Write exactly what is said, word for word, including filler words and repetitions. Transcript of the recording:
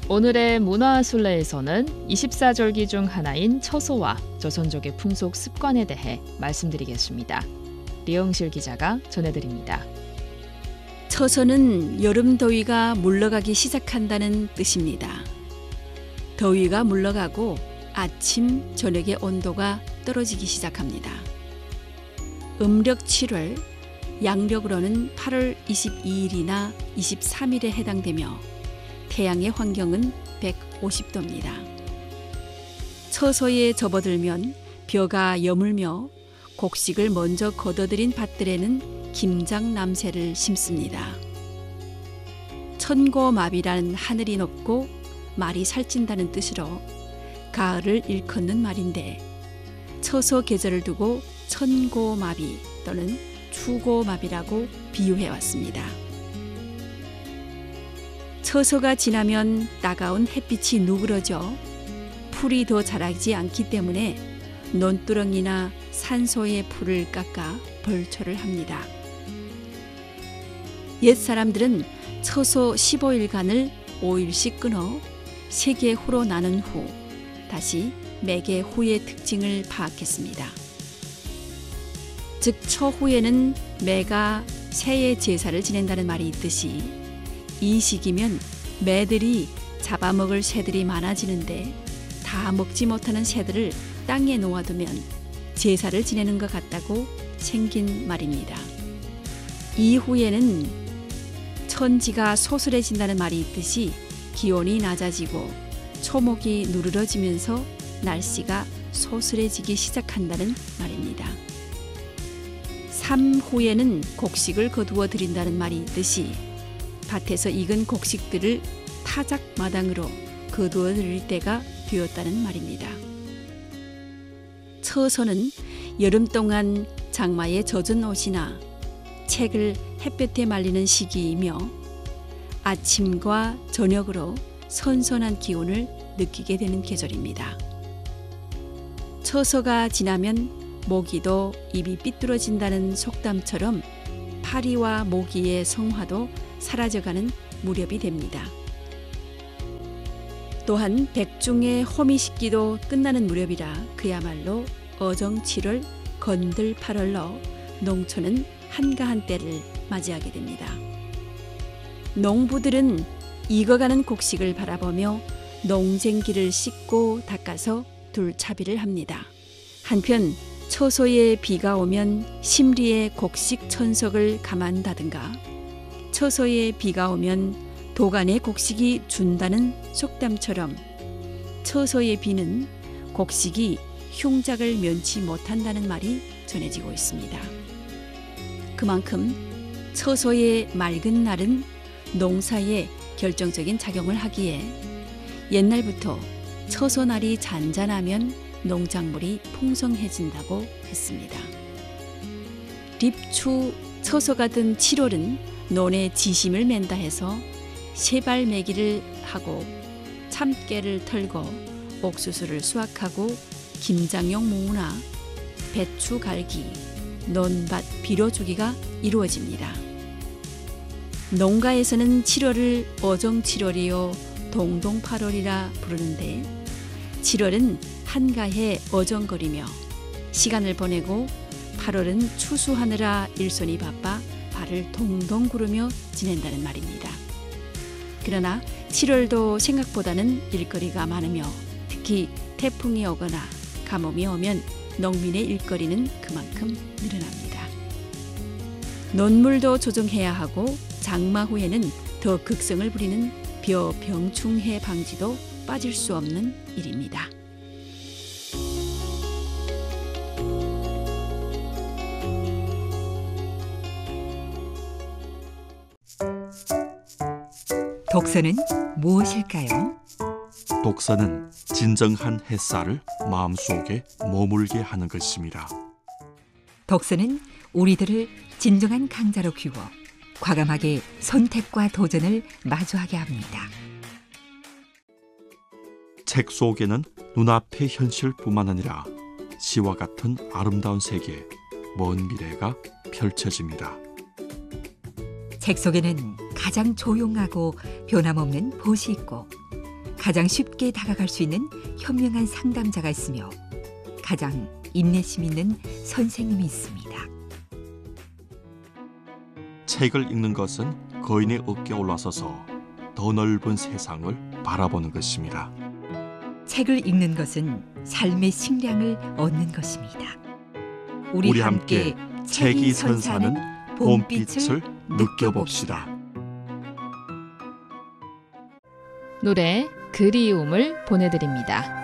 오늘의 문화술래에서는 이십사절기 중 하나인 처소와 조선족의 풍속 습관에 대해 말씀드리겠습니다. 류영실 기자가 전해드립니다. 처소는 여름 더위가 물러가기 시작한다는 뜻입니다. 더위가 물러가고 아침, 저녁의 온도가 떨어지기 시작합니다. 음력 칠월, 양력으로는 팔월 이십이일이나 이십삼일에 해당되며 태양의 환경은 백오십도입니다. 처소에 접어들면 벼가 여물며 곡식을 먼저 걷어들인 밭들에는 김장남새를 심습니다. 천고마비란 하늘이 높고 말이 살찐다는 뜻으로 가을을 일컫는 말인데 처소 계절을 두고 천고마비 또는 추고마비라고 비유해왔습니다. 처소가 지나면 따가운 햇빛이 누그러져 풀이 더 자라지 않기 때문에 논두렁이나 산소의 풀을 깎아 벌초를 합니다. 옛 사람들은 처소 십오일간을 오일씩 끊어 세계후로 나눈 후 다시 매개후의 특징을 파악했습니다. 즉 초후에는 매가 새의 제사를 지낸다는 말이 있듯이 이 시기면 매들이 잡아먹을 새들이 많아지는데 다 먹지 못하는 새들을 땅에 놓아두면 제사를 지내는 것 같다고 생긴 말입니다. 이후에는 천지가 소슬해진다는 말이 있듯이 기온이 낮아지고 초목이 누르러지면서 날씨가 소슬해지기 시작한다는 말입니다. 삼후에는 곡식을 거두어 드린다는 말이 있듯이 밭에서 익은 곡식들을 타작마당으로 거두어 드릴 때가 되었다는 말입니다. 처소는 여름 동안 장마에 젖은 옷이나 책을 햇볕에 말리는 시기이며 아침과 저녁으로 선선한 기온을 느끼게 되는 계절입니다. 처소가 지나면 모기도 입이 삐뚤어진다는 속담처럼 파리와 모기의 성화도 사라져가는 무렵이 됩니다. 또한 백중의 호미식기도 끝나는 무렵이라 그야말로 어정 칠월, 건들 팔월로 농촌은 한가한 때를 맞이하게 됩니다. 농부들은 익어가는 곡식을 바라보며 농쟁기를 씻고 닦아서 둘차비를 합니다. 한편 처소에 비가 오면 심리에 곡식 천석을 가만다든가 처소에 비가 오면 도간에 곡식이 준다는 속담처럼 처소의 비는 곡식이 흉작을 면치 못한다는 말이 전해지고 있습니다. 그만큼 처소의 맑은 날은 농사에 결정적인 작용을 하기에 옛날부터 처소날이 잔잔하면 농작물이 풍성해진다고 했습니다. 립추 처소가 든 칠월은 논에 지심을 맨다 해서 세발매기를 하고 참깨를 털고 옥수수를 수확하고 김장용 무나 배추 갈기, 논밭 비료주기가 이루어집니다. 농가에서는 칠월을 어정칠월이요 동동팔월이라 부르는데 칠월은 한가해 어정거리며 시간을 보내고 팔월은 추수하느라 일손이 바빠 발을 동동 구르며 지낸다는 말입니다. 그러나 칠월도 생각보다는 일거리가 많으며 특히 태풍이 오거나 가뭄이 오면 농민의 일거리는 그만큼 늘어납니다. 논물도 조정해야 하고 장마 후에는 더 극성을 부리는 벼병충해 방지도 빠질 수 없는 일입니다. 독서는 무엇일까요? 독서는 진정한 햇살을 마음속에 머물게 하는 것입니다. 독서는 우리들을 진정한 강자로 키워 과감하게 선택과 도전을 마주하게 합니다. 책 속에는 눈앞의 현실뿐만 아니라 시와 같은 아름다운 세계, 먼 미래가 펼쳐집니다. 책 속에는 가장 조용하고 변함없는 보시 있고 가장 쉽게 다가갈 수 있는 현명한 상담자가 있으며 가장 인내심 있는 선생님이 있습니다. 책을 읽는 것은 거인의 어깨에 올라서서 더 넓은 세상을 바라보는 것입니다. 책을 읽는 것은 삶의 식량을 얻는 것입니다. 우리, 우리 함께 함께 책이 책이 선사하는 선사하는 봄빛을 봄빛을 느껴봅시다. 느껴봅시다. 노래 그리움을 보내드립니다.